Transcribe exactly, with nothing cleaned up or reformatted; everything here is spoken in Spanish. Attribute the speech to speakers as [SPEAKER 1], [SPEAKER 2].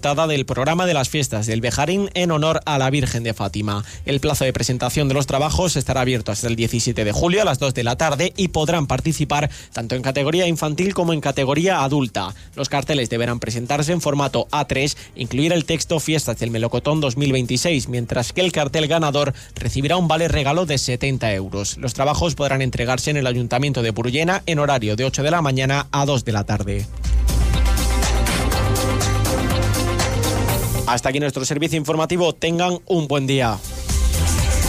[SPEAKER 1] portada del programa de las fiestas del Bejarín en honor a la Virgen de Fátima. El plazo de presentación de los trabajos estará abierto hasta el diecisiete de julio a las dos de la tarde y podrán participar tanto en categoría infantil como en categoría adulta. Los carteles deberán presentarse en formato A tres, incluir el texto Fiestas del Melocotón dos mil veintiséis, mientras que el cartel ganador recibirá un vale regalo de setenta euros. Los trabajos podrán entregarse en el Ayuntamiento de Purullena en horario de ocho de la mañana a dos de la tarde. Hasta aquí nuestro servicio informativo. Tengan un buen día.